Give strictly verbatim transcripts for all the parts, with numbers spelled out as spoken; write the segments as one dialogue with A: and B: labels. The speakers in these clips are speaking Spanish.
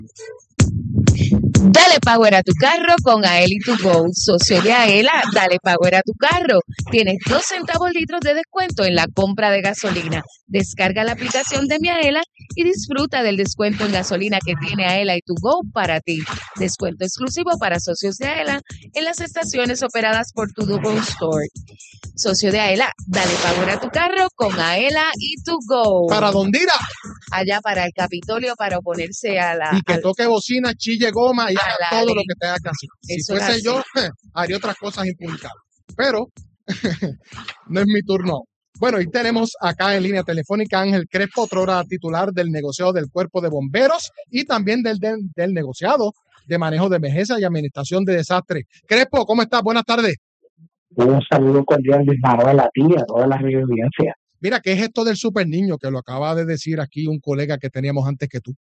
A: Dale power a tu carro con Aela y tu Go. Socio de Aela, dale power a tu carro. Tienes dos centavos litros de descuento en la compra de gasolina. Descarga la aplicación de Mi Aela y disfruta del descuento en gasolina que tiene Aela y tu Go para ti. Descuento exclusivo para socios de Aela en las estaciones operadas por tu Go Store. Socio de Aela, dale power a tu carro con Aela y tu Go.
B: ¿Para dónde irá?
A: Allá para el Capitolio para oponerse a la...
B: Y que
A: al,
B: toque bocina, chille goma y haga todo
A: ley.
B: lo que tenga que hacer. Si
A: Eso
B: fuese
A: es
B: yo, haría otras cosas impublicables. Pero no es mi turno. Bueno, y tenemos acá en línea telefónica a Ángel Crespo, otrora titular del negociado del Cuerpo de Bomberos y también del, del, del negociado de manejo de emergencia y administración de desastres. Crespo, ¿cómo estás? Buenas tardes.
C: Un saludo cordial de Manuel a ti, a toda la audiencia.
B: Mira, ¿qué es esto del super niño que lo acaba de decir aquí un colega que teníamos antes que tú?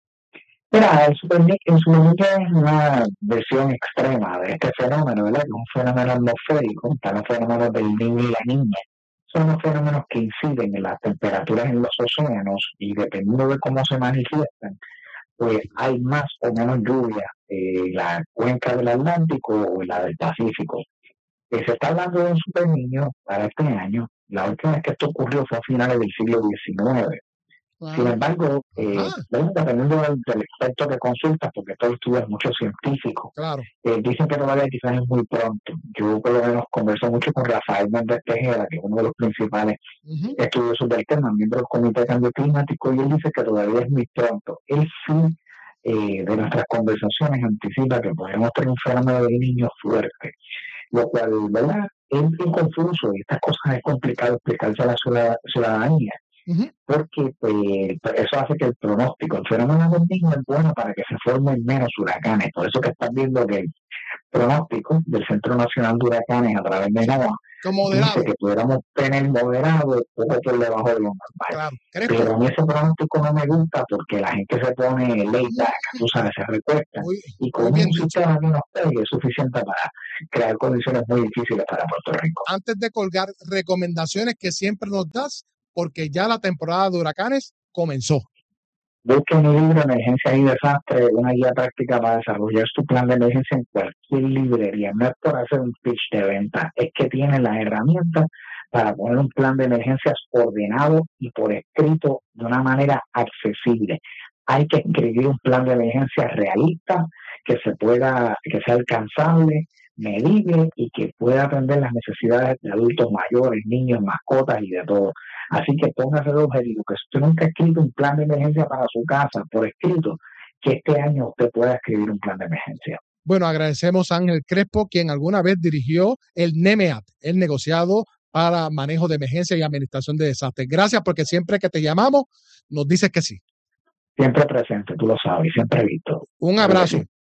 C: Mira, el super niño, el super niño es una versión extrema de este fenómeno, ¿verdad? Que es un fenómeno atmosférico, están los fenómenos del niño y la niña. Son los fenómenos que inciden en las temperaturas en los océanos y dependiendo de cómo se manifiestan, pues hay más o menos lluvia en la cuenca del Atlántico o en la del Pacífico. Se está hablando de un super niño para este año. La última vez que esto ocurrió fue a finales del siglo diecinueve. Wow. Sin embargo, eh, dependiendo del, del experto que consultas, porque esto estudia muchos científicos,
B: claro.
C: eh, dicen que todavía quizás es muy pronto. Yo por lo menos converso mucho con Rafael Méndez Tejeda, que es uno de los principales uh-huh. estudiosos del tema, miembro del Comité de Cambio Climático, y él dice que todavía es muy pronto. Él sí, eh, de nuestras conversaciones, anticipa que podemos tener un fenómeno de niños fuerte, lo cual, ¿verdad?, es bien confuso y estas cosas es complicado explicarse a la ciudadanía, uh-huh. porque pues, eso hace que el pronóstico, el fenómeno del niño es bueno para que se formen menos huracanes. Por eso que están viendo que el pronóstico del Centro Nacional de Huracanes a través de NOAA dice que pudiéramos tener moderado poco por debajo de lo normal.
B: Claro.
C: Pero a mí ese pronóstico no me gusta porque la gente se pone laid back, tú sabes, se recuesta. Muy, y con un sistema que nos pegue es suficiente para crear condiciones muy difíciles para Puerto Rico.
B: Antes de colgar, recomendaciones que siempre nos das, porque ya la temporada de huracanes comenzó.
C: Busca mi libro Emergencia y Desastre, una guía práctica para desarrollar su plan de emergencia en cualquier librería. No es por hacer un pitch de venta, es que tiene las herramientas para poner un plan de emergencias ordenado y por escrito de una manera accesible. Hay que escribir un plan de emergencia realista, que se pueda, que sea alcanzable, medible y que pueda atender las necesidades de adultos mayores, niños, mascotas y de todo. Así que póngase el objetivo, que si usted nunca ha escrito un plan de emergencia para su casa por escrito, que este año usted pueda escribir un plan de emergencia.
B: Bueno, agradecemos a Ángel Crespo, quien alguna vez dirigió el NEMEAT, el negociado para manejo de emergencia y administración de desastres. Gracias, porque siempre que te llamamos, nos dices que sí.
C: Siempre presente, tú lo sabes, siempre visto.
B: Un abrazo. Sí.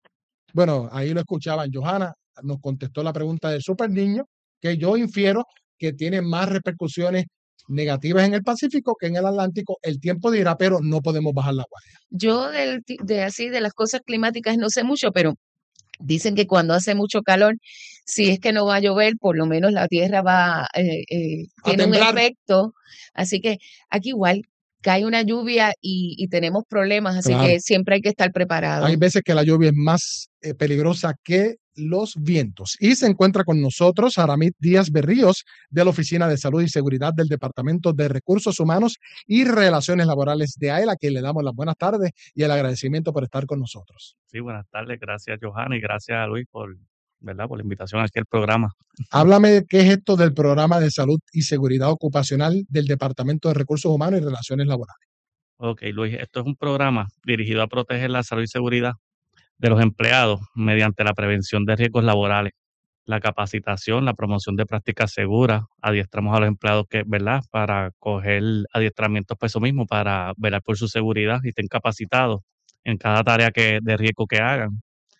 B: Bueno, ahí lo escuchaban. Johanna nos contestó la pregunta del super niño, que yo infiero que tiene más repercusiones negativas en el Pacífico que en el Atlántico. El tiempo dirá, pero no podemos bajar la guardia.
A: Yo del, de así de las cosas climáticas no sé mucho, pero dicen que cuando hace mucho calor, si es que no va a llover, por lo menos la tierra va, eh, eh, tiene un efecto. Así que aquí igual cae una lluvia y, y tenemos problemas, así claro. que siempre hay que estar preparado.
B: Hay veces que la lluvia es más eh, peligrosa que los vientos. Y se encuentra con nosotros Aramid Díaz Berríos, de la Oficina de Salud y Seguridad del Departamento de Recursos Humanos y Relaciones Laborales de AELA, que le damos las buenas tardes y el agradecimiento por estar con nosotros.
D: Sí, buenas tardes. Gracias, Johanna, y gracias a Luis por, ¿verdad?, por la invitación aquí al programa.
B: Háblame qué es esto del Programa de Salud y Seguridad Ocupacional del Departamento de Recursos Humanos y Relaciones Laborales.
D: Ok, Luis, esto es un programa dirigido a proteger la salud y seguridad de los empleados mediante la prevención de riesgos laborales, la capacitación, la promoción de prácticas seguras. Adiestramos a los empleados que, ¿verdad?, para coger adiestramientos por eso mismo, para velar por su seguridad y estén capacitados en cada tarea que, de riesgo que hagan.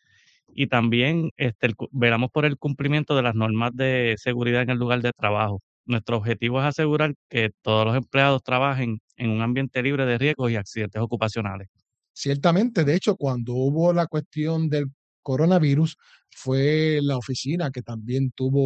D: Y también este, el, velamos por el cumplimiento de las normas de seguridad en el lugar de trabajo. Nuestro objetivo es asegurar que todos los empleados trabajen en un ambiente libre de riesgos y accidentes ocupacionales.
B: Ciertamente, de hecho, cuando hubo la cuestión del coronavirus, fue la oficina que también tuvo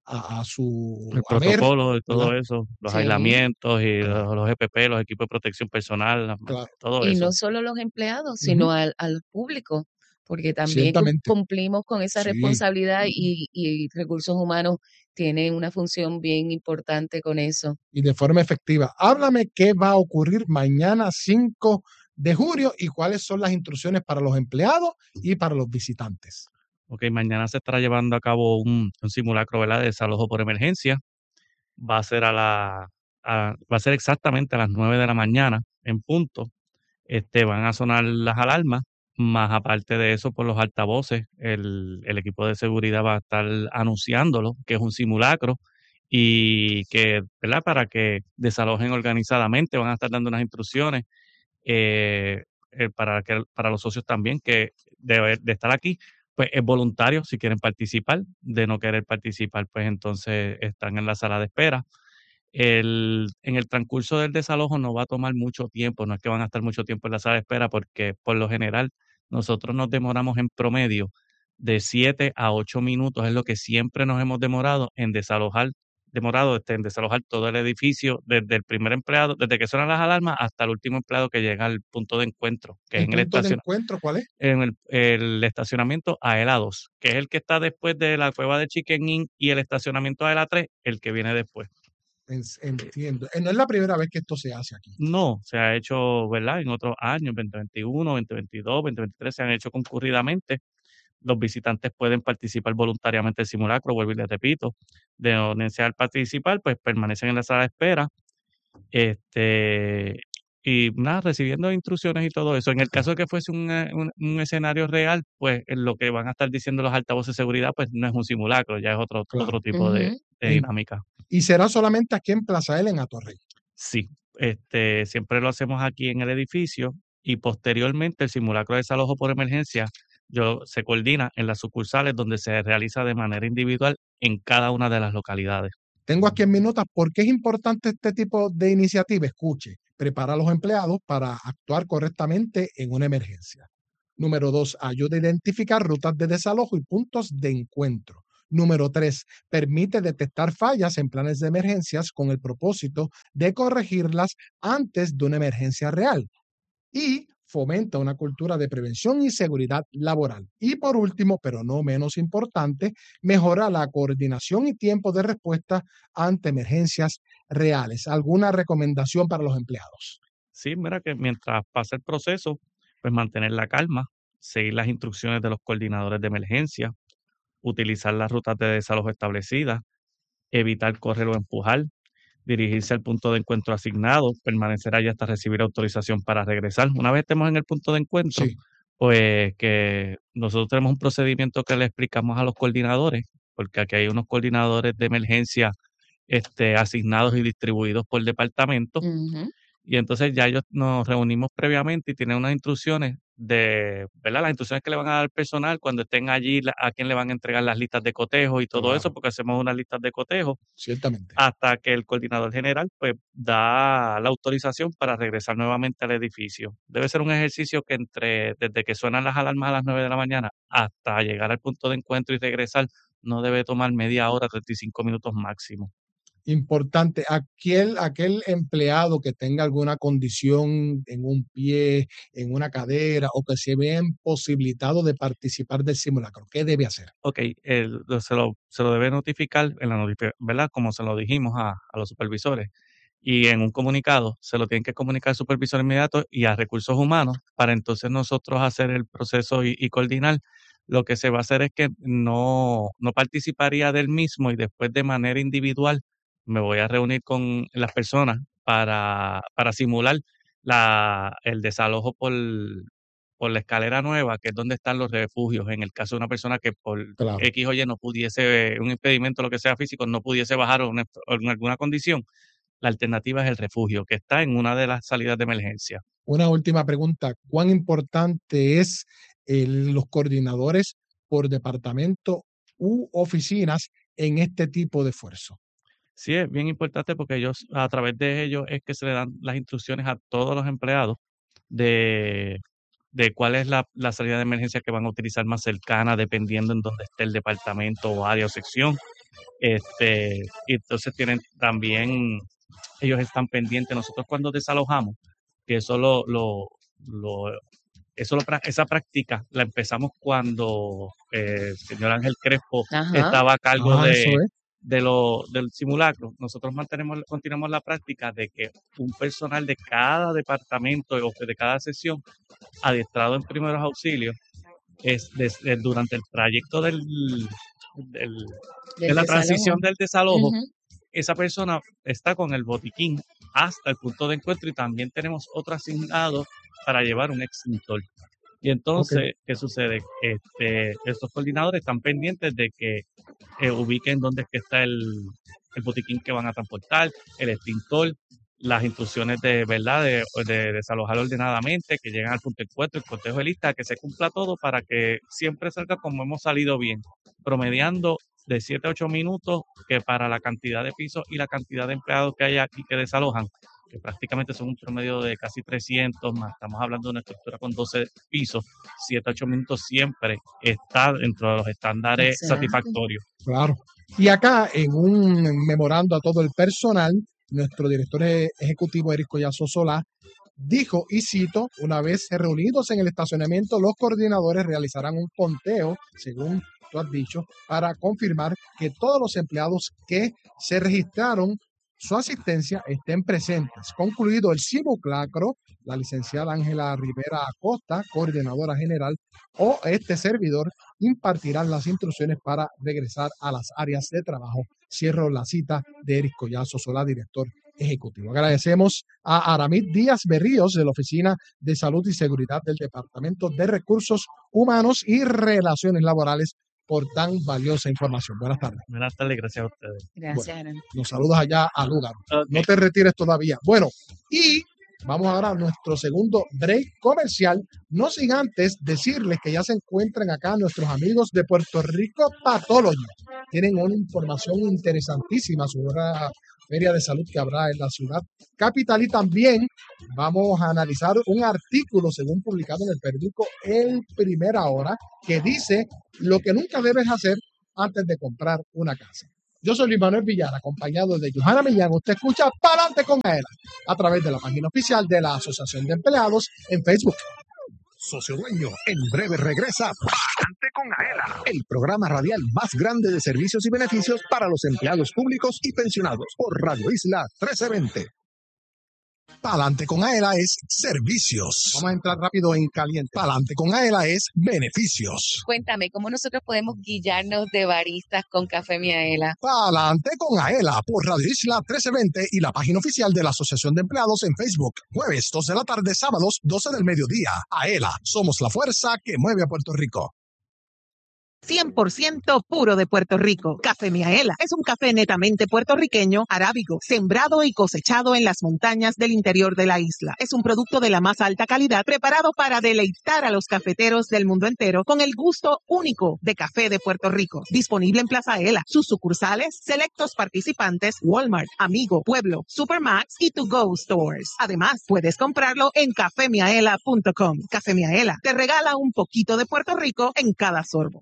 B: a, a su
D: El
B: haber,
D: protocolo y todo
B: ¿verdad?
D: eso, los
A: Sí.
D: aislamientos y
B: Claro.
D: los, los E P P, los equipos de protección personal, la-
B: Claro.
D: todo
A: Y
D: eso.
A: no solo los empleados,
B: Ujú.
A: sino al, al público, porque también cum-
B: Ciertamente.
A: cumplimos con esa
B: Sí.
A: responsabilidad y, y recursos humanos tienen una función bien importante con eso.
B: Y de forma efectiva. Háblame qué va a ocurrir mañana cinco de julio y cuáles son las instrucciones para los empleados y para los visitantes.
D: Ok, mañana se estará llevando a cabo un, un simulacro, ¿verdad?, de desalojo por emergencia. Va a ser a la, a- va a ser exactamente a las nueve de la mañana en punto. Este, van a sonar las alarmas, más aparte de eso, por los altavoces, el, el equipo de seguridad va a estar anunciándolo, que es un simulacro, y que, ¿verdad?, para que desalojen organizadamente, van a estar dando unas instrucciones eh, eh, para que para los socios también, que de, de estar aquí, pues es voluntario si quieren participar, de no querer participar, pues entonces están en la sala de espera. El, en el transcurso del desalojo no va a tomar mucho tiempo, no es que van a estar mucho tiempo en la sala de espera, porque por lo general nosotros nos demoramos en promedio de siete a ocho minutos, es lo que siempre nos hemos demorado en desalojar, demorado este, en desalojar todo el edificio, desde el primer empleado, desde que suenan las alarmas hasta el último empleado que llega al punto de encuentro, que es
B: ¿El
D: en el,
B: punto de
D: estacion-
B: encuentro cuál es?
D: en el, el estacionamiento A E L A dos, que es el que está después de la cueva de Chicken Inn, y el estacionamiento A E L A tres, el que viene después.
B: En- Entiendo. Eh, No es la primera vez que esto se hace aquí.
D: No, se ha hecho, ¿verdad? En otros años, veinte veintiuno, veinte veintidós, veinte veintitrés, se han hecho concurridamente. Los visitantes pueden participar voluntariamente del simulacro, vuelvo y les repito. De no desear participar, pues permanecen en la sala de espera. Este, y nada, recibiendo instrucciones y todo eso. En el caso de que fuese un, eh, un- un escenario real, pues en lo que van a estar diciendo los altavoces de seguridad, pues no es un simulacro, ya es otro,
B: Claro.
D: otro tipo de,
A: Ujú.
D: de
B: En-
D: dinámica.
B: y será solamente aquí en Plaza L, en Atorrey.
D: Sí, este, siempre lo hacemos aquí en el edificio, y posteriormente el simulacro de desalojo por emergencia yo, se coordina en las sucursales, donde se realiza de manera individual en cada una de las localidades.
B: Tengo aquí en mis notas por qué es importante este tipo de iniciativa. Escuche, prepara a los empleados para actuar correctamente en una emergencia. Número dos, ayuda a identificar rutas de desalojo y puntos de encuentro. Número tres, permite detectar fallas en planes de emergencias con el propósito de corregirlas antes de una emergencia real. Y fomenta una cultura de prevención y seguridad laboral. Y por último, pero no menos importante, mejora la coordinación y tiempo de respuesta ante emergencias reales. ¿Alguna recomendación para los empleados?
D: Sí, mira que mientras pasa el proceso, pues mantener la calma, seguir las instrucciones de los coordinadores de emergencia, utilizar las rutas de desalojo establecidas, evitar correr o empujar, dirigirse al punto de encuentro asignado, permanecer allí hasta recibir autorización para regresar. Una vez estemos en el punto de encuentro,
B: Sí,
D: pues que nosotros tenemos un procedimiento que le explicamos a los coordinadores, porque aquí hay unos coordinadores de emergencia este, asignados y distribuidos por departamento.
A: Ujú.
D: Y entonces ya ellos nos reunimos previamente y tienen unas instrucciones de, ¿verdad? Las instrucciones que le van a dar al personal cuando estén allí, la- a quién le van a entregar las listas de cotejo y todo eso,
B: claro,
D: porque hacemos unas listas de cotejo
B: ciertamente.
D: hasta que el coordinador general pues da la autorización para regresar nuevamente al edificio. Debe ser un ejercicio que entre, desde que suenan las alarmas a las nueve de la mañana hasta llegar al punto de encuentro y regresar, no debe tomar media hora, treinta y cinco minutos máximo.
B: Importante, aquel, aquel empleado que tenga alguna condición en un pie, en una cadera o que se vea imposibilitado de participar del simulacro, ¿qué debe hacer?
D: Ok, el- lo- se, lo, se lo debe notificar en la notificación, ¿verdad? Como se lo dijimos a, a los supervisores. Y en un comunicado se lo tienen que comunicar al supervisor inmediato y a recursos humanos, para entonces nosotros hacer el proceso y, y coordinar. Lo que se va a hacer es que no, no participaría del mismo, y después de manera individual me voy a reunir con las personas para, para simular la, el desalojo por, por la escalera nueva, que es donde están los refugios, en el caso de una persona que por
B: Claro.
D: X o Y no pudiese, un impedimento, lo que sea físico, no pudiese bajar o una- o en alguna condición. La alternativa es el refugio, que está en una de las salidas de emergencia.
B: Una última pregunta, ¿cuán importante es el- los coordinadores por departamento u oficinas en este tipo de esfuerzo?
D: Sí, es bien importante, porque ellos, a través de ellos, es que se le dan las instrucciones a todos los empleados de, de cuál es la, la salida de emergencia que van a utilizar más cercana, dependiendo en dónde esté el departamento o área o sección. Este, y entonces tienen también, ellos están pendientes. Nosotros cuando desalojamos, que eso lo, lo, lo eso lo, esa práctica la empezamos cuando eh, el señor Ángel Crespo
A: Ajá.
D: estaba a cargo
B: Ah,
D: de,
B: eso es.
D: de lo, del simulacro. Nosotros mantenemos, continuamos la práctica de que un personal de cada departamento o de cada sección adiestrado en primeros auxilios es desde, durante el trayecto del, del, de la
A: desalojo.
D: transición del desalojo,
A: Ujú.
D: esa persona está con el botiquín hasta el punto de encuentro y también tenemos otro asignado para llevar un extintor. Y entonces,
B: Ok.
D: ¿qué sucede? Este, estos coordinadores están pendientes de que eh, ubiquen dónde es que está el, el botiquín que van a transportar, el extintor, las instrucciones de verdad de, de desalojar ordenadamente, que lleguen al punto de encuentro, el cotejo de lista, que se cumpla todo para que siempre salga como hemos salido bien, promediando de siete a ocho minutos, que para la cantidad de pisos y la cantidad de empleados que hay aquí que desalojan, que prácticamente son un promedio de casi trescientos más, estamos hablando de una estructura con doce pisos, siete a ocho minutos siempre está dentro de los estándares
A: Excelente.
D: satisfactorios.
B: Claro. Y acá, en un memorando a todo el personal, nuestro director ejecutivo, Eric Collazo Solá, dijo, y cito, una vez reunidos en el estacionamiento, los coordinadores realizarán un conteo, según tú has dicho, para confirmar que todos los empleados que se registraron su asistencia estén presentes. Concluido el simulacro, la licenciada Ángela Rivera Acosta, coordinadora general, o este servidor impartirán las instrucciones para regresar a las áreas de trabajo. Cierro la cita de Eric Collazo Solá, director ejecutivo. Agradecemos a Aramid Díaz Berríos de la Oficina de Salud y Seguridad del Departamento de Recursos Humanos y Relaciones Laborales por tan valiosa información. Buenas tardes.
D: Buenas tardes, gracias a ustedes.
A: Gracias, Aaron.
B: Nos saludos allá a Lugar.
D: Okay.
B: No te retires todavía. Bueno, y vamos ahora a nuestro segundo break comercial. No sin antes decirles que ya se encuentran acá nuestros amigos de Puerto Rico Pathology. Tienen una información interesantísima sobre la feria de salud que habrá en la ciudad capital, y también vamos a analizar un artículo según publicado en el periódico El Primera Hora que dice lo que nunca debes hacer antes de comprar una casa. Yo soy Luis Manuel Villar, acompañado de Johanna Millán. Usted escucha Pa'lante con Aela a través de la página oficial de la Asociación de Empleados en Facebook.
E: Socio Dueño, en breve regresa Pa'lante con Aela, el programa radial más grande de servicios y beneficios para los empleados públicos y pensionados por Radio Isla trece veinte. Pa'lante con Aela es servicios.
B: Vamos a entrar rápido en caliente.
E: Pa'lante con Aela es beneficios.
A: Cuéntame, ¿cómo nosotros podemos guiarnos de baristas con Café Miaela?
E: Pa'lante con Aela por Radio Isla trece veinte y la página oficial de la Asociación de Empleados en Facebook. Jueves dos de la tarde, sábados doce del mediodía. Aela, somos la fuerza que mueve a Puerto Rico.
F: cien por ciento puro de Puerto Rico. Café Miaela es un café netamente puertorriqueño, arábigo, sembrado y cosechado en las montañas del interior de la isla. Es un producto de la más alta calidad, preparado para deleitar a los cafeteros del mundo entero con el gusto único de café de Puerto Rico. Disponible en Plaza Aela, sus sucursales, selectos participantes, Walmart, Amigo, Pueblo, Supermax y To Go Stores. Además, puedes comprarlo en café miaela punto com. Café Miaela te regala un poquito de Puerto Rico en cada sorbo.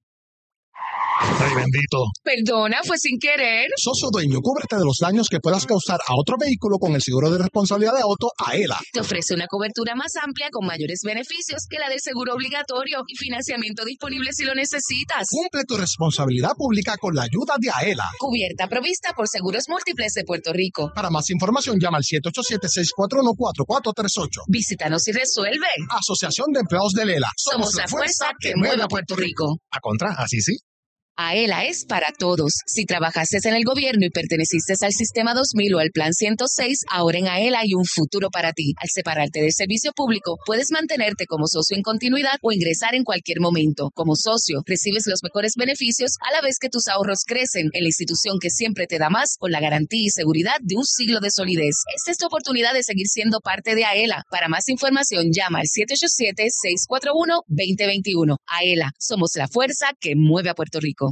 E: Ay, bendito.
A: Perdona, fue sin querer.
E: Socio Dueño, cúbrete de los daños que puedas causar a otro vehículo con el seguro de responsabilidad de auto Aela.
A: Te ofrece una cobertura más amplia con mayores beneficios que la del seguro obligatorio y financiamiento disponible si lo necesitas.
E: Cumple tu responsabilidad pública con la ayuda de Aela.
A: Cubierta provista por Seguros Múltiples de Puerto Rico.
E: Para más información, llama al siete ocho siete, seis cuatro uno, cuatro cuatro tres ocho.
A: Visítanos y resuelve.
E: Asociación de Empleados de Aela.
A: Somos la fuerza que mueve a Puerto Rico.
E: A contra, así sí.
A: Aela es para todos. Si trabajaste en el gobierno y perteneciste al Sistema dos mil o al Plan ciento seis, ahora en Aela hay un futuro para ti. Al separarte del servicio público, puedes mantenerte como socio en continuidad o ingresar en cualquier momento. Como socio, recibes los mejores beneficios a la vez que tus ahorros crecen en la institución que siempre te da más con la garantía y seguridad de un siglo de solidez. Esta es tu oportunidad de seguir siendo parte de Aela. Para más información, llama al siete ocho siete, seis cuatro uno, dos cero dos uno. Aela, somos la fuerza que mueve a Puerto Rico.